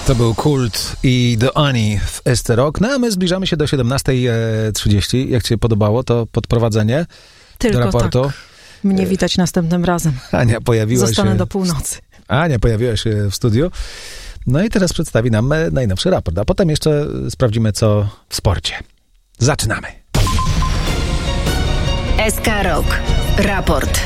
To był Kult i The Oni w ST Rock. No a my zbliżamy się do 17:30. Jak ci się podobało to podprowadzenie Tylko do raportu? tak. Mnie witać następnym razem. Ania pojawiła Zostanę się... do północy. Ania pojawiła się w studiu. No i teraz przedstawi nam najnowszy raport. A potem jeszcze sprawdzimy, co w sporcie. Zaczynamy. SK Rock. Raport.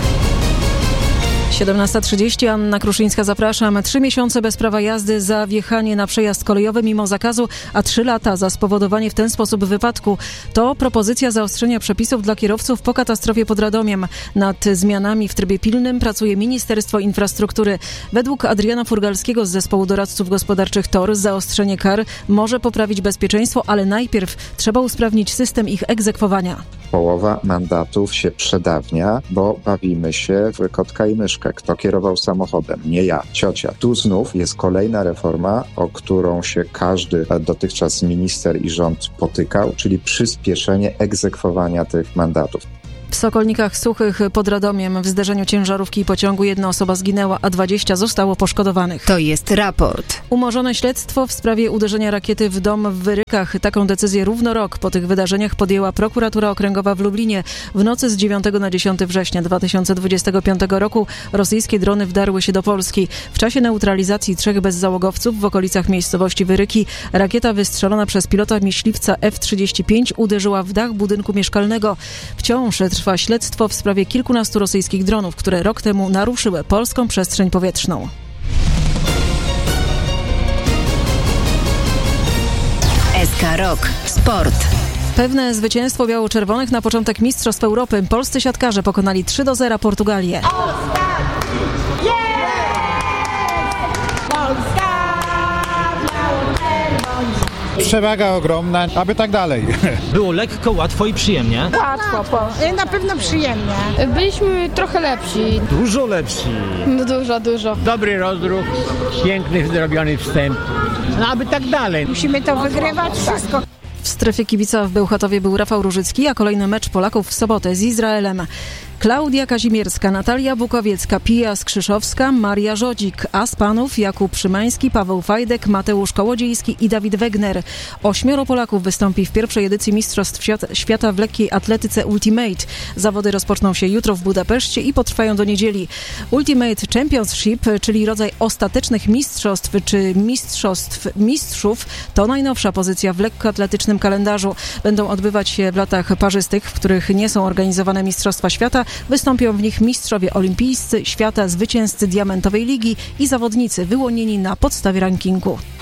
17:30, Anna Kruszyńska, zapraszam. 3 miesiące bez prawa jazdy za wjechanie na przejazd kolejowy mimo zakazu, a 3 lata za spowodowanie w ten sposób wypadku. To propozycja zaostrzenia przepisów dla kierowców po katastrofie pod Radomiem. Nad zmianami w trybie pilnym pracuje Ministerstwo Infrastruktury. Według Adriana Furgalskiego z Zespołu Doradców Gospodarczych TOR zaostrzenie kar może poprawić bezpieczeństwo, ale najpierw trzeba usprawnić system ich egzekwowania. Połowa mandatów się przedawnia, bo bawimy się w kotka i myszkę. Kto kierował samochodem? Nie ja, ciocia. Tu znów jest kolejna reforma, o którą się każdy dotychczas minister i rząd potykał, czyli przyspieszenie egzekwowania tych mandatów. W Sokolnikach Suchych pod Radomiem w zderzeniu ciężarówki i pociągu 1 osoba zginęła, a 20 zostało poszkodowanych. To jest raport. Umorzone śledztwo w sprawie uderzenia rakiety w dom w Wyrykach. Taką decyzję równo rok po tych wydarzeniach podjęła prokuratura okręgowa w Lublinie. W nocy z 9 na 10 września 2025 roku rosyjskie drony wdarły się do Polski. W czasie neutralizacji 3 bezzałogowców w okolicach miejscowości Wyryki rakieta wystrzelona przez pilota myśliwca F-35 uderzyła w dach budynku mieszkalnego. Wciąż trwa śledztwo w sprawie kilkunastu rosyjskich dronów, które rok temu naruszyły polską przestrzeń powietrzną. SK Rock. Sport. Pewne zwycięstwo biało-czerwonych na początek Mistrzostw Europy. Polscy siatkarze pokonali 3-0 Portugalię. Przewaga ogromna, aby tak dalej. Było lekko, łatwo i przyjemnie. Łatwo, na pewno przyjemnie. Byliśmy trochę lepsi. Dużo lepsi. No dużo. Dobry rozruch, piękny zrobiony wstęp. No aby tak dalej. Musimy to wygrywać wszystko. W strefie kibica w Bełchatowie był Rafał Różycki, a kolejny mecz Polaków w sobotę z Izraelem. Klaudia Kazimierska, Natalia Bukowiecka, Pija Skrzyszowska, Maria Żodzik, a z panów Jakub Szymański, Paweł Fajdek, Mateusz Kołodziejski i Dawid Wegner. 8 Polaków wystąpi w pierwszej edycji Mistrzostw Świata w lekkiej atletyce Ultimate. Zawody rozpoczną się jutro w Budapeszcie i potrwają do niedzieli. Ultimate Championship, czyli rodzaj ostatecznych mistrzostw czy mistrzów, to najnowsza pozycja w lekkoatletycznym kalendarzu. Będą odbywać się w latach parzystych, w których nie są organizowane Mistrzostwa Świata. Wystąpią w nich mistrzowie olimpijscy, świata, zwycięzcy Diamentowej Ligi i zawodnicy wyłonieni na podstawie rankingu.